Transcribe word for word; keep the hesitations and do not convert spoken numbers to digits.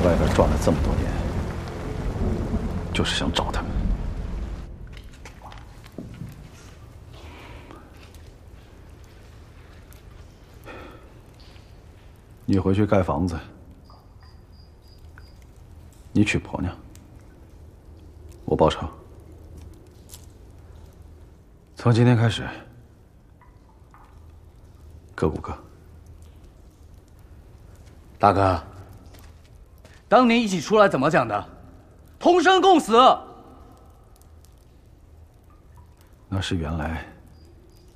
外边转了这么多年，就是想找他们。你回去盖房子，你娶婆娘，我报仇。从今天开始，各顾各。 大哥，当年一起出来怎么讲的？同生共死。 那是原来